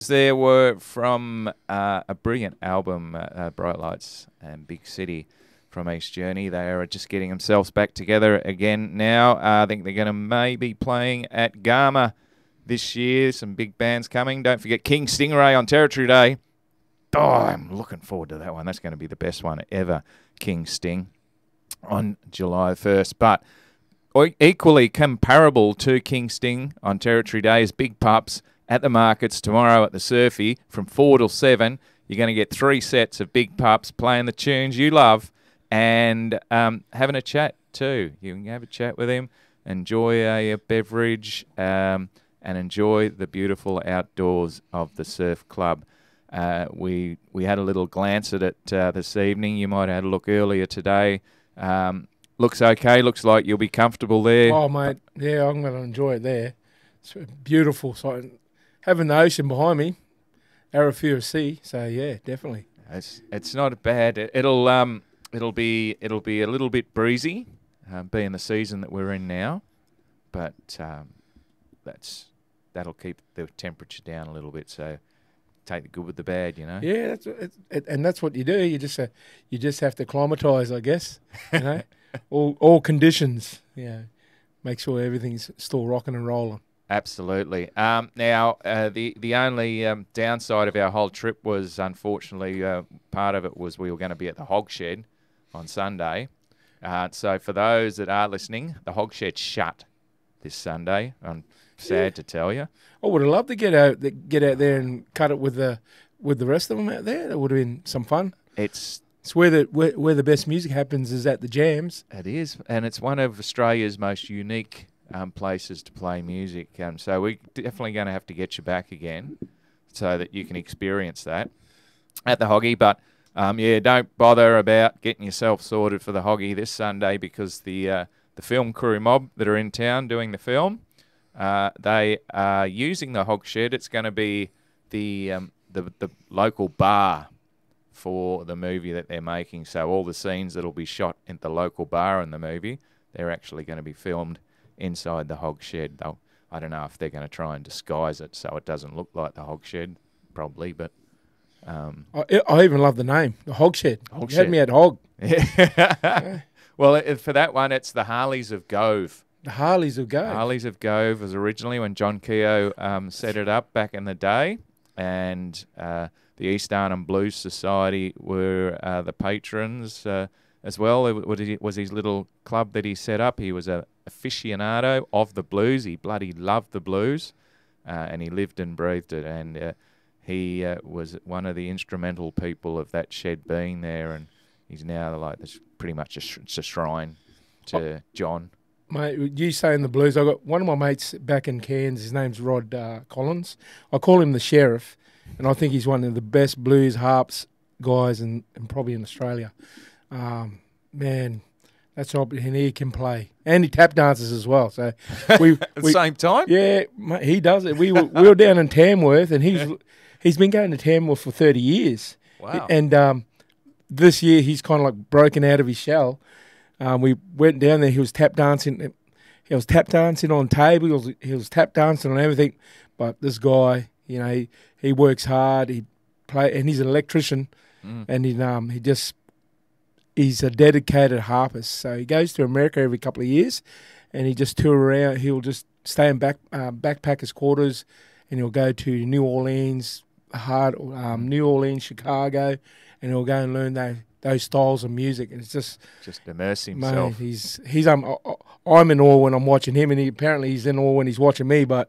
There were from a brilliant album, Bright Lights and Big City from East Journey. They are just getting themselves back together again now. I think they're going to maybe playing at Garma this year. Some big bands coming. Don't forget King Stingray on Territory Day. Oh, I'm looking forward to that one. That's going to be the best one ever, King Sting, on July 1st. But equally comparable to King Sting on Territory Day is Big Pups at the markets tomorrow at the Surfy from 4 till 7. You're going to get 3 sets of Big Pups playing the tunes you love and having a chat too. You can have a chat with him, enjoy a beverage, and enjoy the beautiful outdoors of the surf club. We had a little glance at it this evening. You might have had a look earlier today. Looks okay. Looks like you'll be comfortable there. Oh, mate, yeah, I'm going to enjoy it there. It's a beautiful sight. Having the ocean behind me, Arafura Sea. So yeah, definitely. It's not bad. It'll be a little bit breezy, being the season that we're in now, but that'll keep the temperature down a little bit. So take the good with the bad, you know. Yeah, that's what you do. You just have to acclimatise, I guess. You know, all conditions. Yeah, make sure everything's still rocking and rolling. Absolutely. Now, the only downside of our whole trip was, unfortunately, part of it was we were going to be at the Hog Shed on Sunday. So for those that are listening, the Hog Shed's shut this Sunday. I'm sad to tell you. I would have loved to get out there and cut it with the rest of them out there. That would have been some fun. It's where the best music happens is at the jams. It is, and it's one of Australia's most unique places to play music. So we're definitely going to have to get you back again so that you can experience that at the Hoggy. But don't bother about getting yourself sorted for the Hoggy this Sunday, because the film crew mob that are in town doing the film, they are using the Hog Shed. It's going to be the local bar for the movie that they're making. So all the scenes that'll be shot in the local bar in the movie, they're actually going to be filmed inside the Hog Shed. Though I don't know if they're going to try and disguise it so it doesn't look like the Hog Shed, probably. But I even love the name, the Hog Shed. You had me at Hog. Yeah. Well, for that one, it's the Harleys of Gove. The Harleys of Gove. Harleys of Gove was originally when John Keogh set it up back in the day, and the East Arnhem Blues Society were the patrons as well. It was his little club that he set up. He was a aficionado of the blues. He bloody loved the blues, and he lived and breathed it. And he was one of the instrumental people of that shed being there. And he's now pretty much a shrine to John. Mate, you saying the blues, I got one of my mates back in Cairns. His name's Rod Collins. I call him the Sheriff, and I think he's one of the best blues harps guys and probably in Australia. Man, that's right, and he can play, and he tap dances as well. So at the same time, yeah, mate, he does it. We were down in Tamworth, and he's been going to Tamworth for 30 years. Wow! And this year he's kind of like broken out of his shell. We went down there. He was tap dancing. He was tap dancing on tables. He was tap dancing on everything. But this guy, you know, he works hard. And he's an electrician, and he's a dedicated harpist. So he goes to America every couple of years, and he just tour around. He'll just stay in backpackers' quarters, and he'll go to New Orleans, New Orleans, Chicago, and he'll go and learn those styles of music. And it's just immerse himself. Mate, I'm in awe when I'm watching him, and apparently he's in awe when he's watching me. But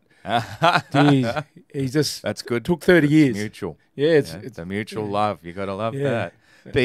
he's just that's good. Took 30 years. It's mutual. Yeah, it's a mutual love. You got to love that.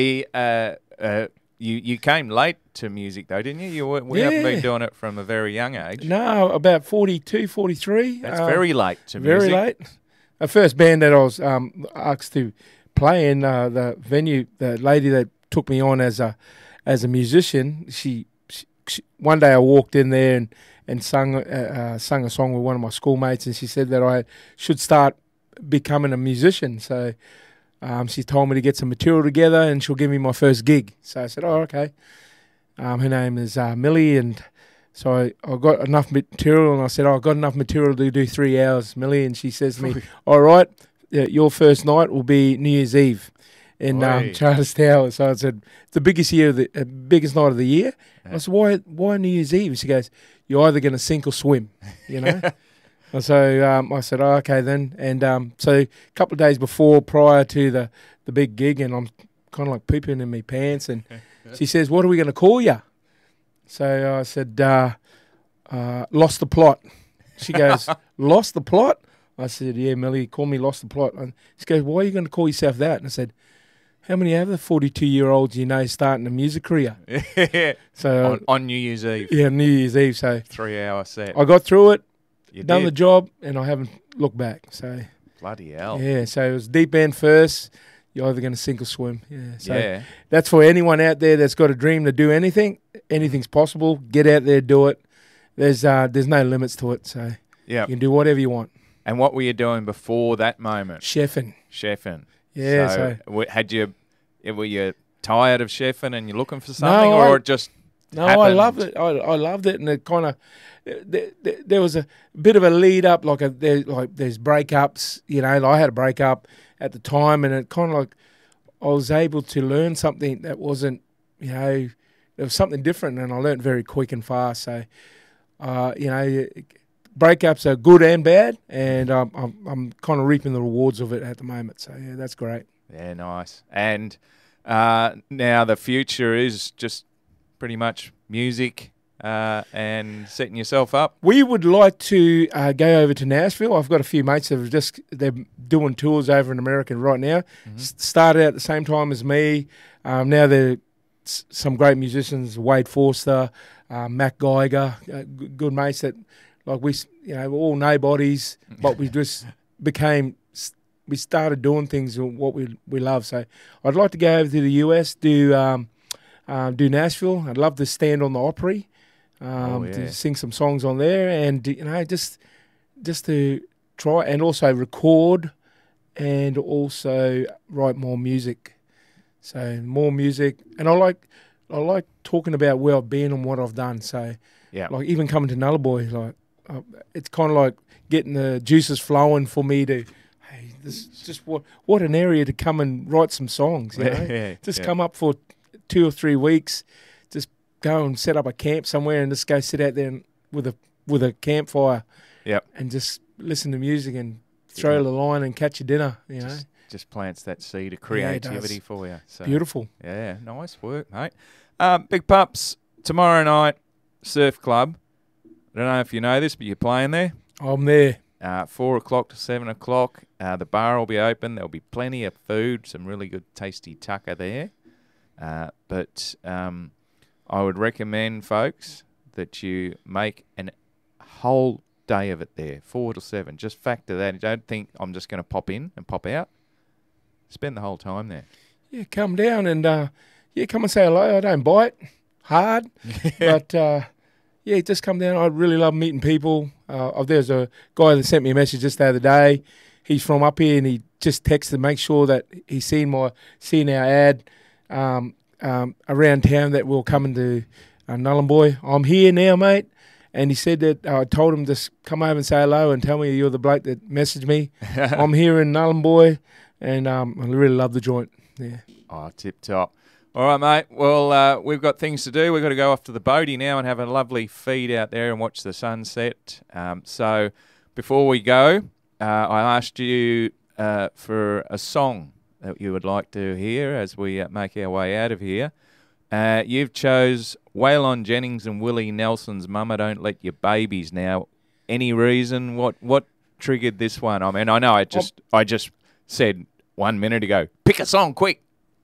You came late to music though, didn't you? We haven't been doing it from a very young age. No, about 42, 43. That's very late to music. Very late. The first band that I was asked to play in the venue, the lady that took me on as a musician, she one day I walked in there and sung a song with one of my schoolmates, and she said that I should start becoming a musician. So she told me to get some material together, and she'll give me my first gig. So I said, oh, okay. Her name is Millie, and so I got enough material, and I said, I've got enough material to do 3 hours, Millie. And she says to me, all right, your first night will be New Year's Eve in Oi. Charters Tower. So I said, it's the biggest biggest night of the year. I said, why New Year's Eve? She goes, you're either going to sink or swim, you know. And so I said, oh, okay then. And so a couple of days prior to the big gig, and I'm kind of like pooping in my pants, and she says, what are we going to call you? So I said, Lost the Plot. She goes, Lost the Plot? I said, yeah, Millie, call me Lost the Plot. And she goes, why are you going to call yourself that? And I said, how many other 42-year-olds you know starting a music career? So on New Year's Eve. Yeah, New Year's Eve. So 3-hour set. I got through it, You done did. the job, and I haven't looked back. So Bloody hell. yeah, so it was deep end first. You're either going to sink or swim. Yeah, so Yeah. that's for anyone out there that's got a dream to do anything. Anything's possible. Get out there, do it. There's no limits to it, so Yeah. you can do whatever you want. And what were you doing before that moment? Chefing. Chefing. Yeah, So, were you tired of chefing and you're looking for No, something, or it just No, happened? I loved it. I loved it, and it kind of there was a bit of a lead up, there's breakups. You know, I had a breakup at the time, and it kind of like I was able to learn something that wasn't, you know, there was something different, and I learned very quick and fast. So, you know, breakups are good and bad, and I'm kind of reaping the rewards of it at the moment. So yeah, that's great. Yeah, nice. And now the future is just pretty much music and setting yourself up. We would like to go over to Nashville. I've got a few mates that they're doing tours over in America right now. Started out at the same time as me. Now they're some great musicians, Wade Forster, Matt Geiger, good mates that, like, we, you know, we're all nobodies, but we just we started doing things what we love. So I'd like to go over to the US, do Nashville. I'd love to stand on the Opry, to sing some songs on there, and you know, just to try and also record, and also write more music. So more music, and I like talking about where I've been and what I've done. So Yeah. like even coming to Nullarbor, like it's kind of like getting the juices flowing for me to. Hey, this is just what an area to come and write some songs. You know, just come up for 2 or 3 weeks, just go and set up a camp somewhere and just go sit out there with a campfire. Yep. And just listen to music and throw the line and catch your dinner. You know, Just plants that seed of Yeah, it creativity does. for you. So, beautiful. yeah, nice work, mate. Big Pups, tomorrow night, Surf Club. I don't know if you know this, but you're playing there. I'm there. 4 o'clock to 7 o'clock. The bar will be open. There'll be plenty of food, some really good tasty tucker there. But I would recommend, folks, that you make a whole day of it there, 4 to 7. Just factor that. Don't think I'm just going to pop in and pop out. Spend the whole time there. Yeah, come down and come and say hello. I don't bite hard, but yeah, just come down. I really love meeting people. There's a guy that sent me a message just the other day. He's from up here, and he just texted to make sure that he's seen our ad around town that we're coming to Nullarbor. I'm here now, mate. And he said that I told him to come over and say hello and tell me you're the bloke that messaged me. I'm here in Nullarbor, and I really love the joint. Yeah. Oh, tip top. All right, mate. Well, we've got things to do. We've got to go off to the boatie now and have a lovely feed out there and watch the sunset. So before we go, I asked you for a song that you would like to hear as we make our way out of here. You've chose Waylon Jennings and Willie Nelson's Mama Don't Let Your Babies. Now, any reason? What triggered this one? I mean, I know I just said 1 minute ago, pick a song quick.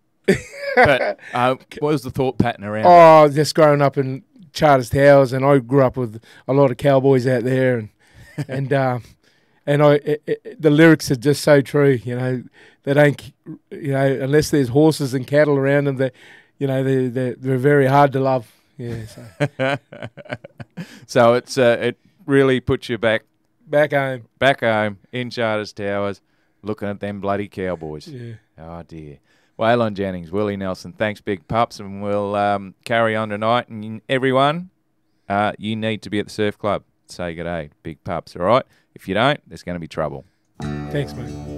But what was the thought pattern around it? Oh, just growing up in Charters Towers, and I grew up with a lot of cowboys out there, and the lyrics are just so true. You know, they don't, you know, unless there's horses and cattle around them, they're very hard to love. Yeah. So. So it really puts you back home. in Charters Towers, looking at them bloody cowboys. Yeah. Oh dear. Waylon Jennings, Willie Nelson, thanks, Big Pups, and we'll carry on tonight. And everyone, you need to be at the Surf Club. Say good day, Big Pups, all right? If you don't, there's going to be trouble. Thanks, mate.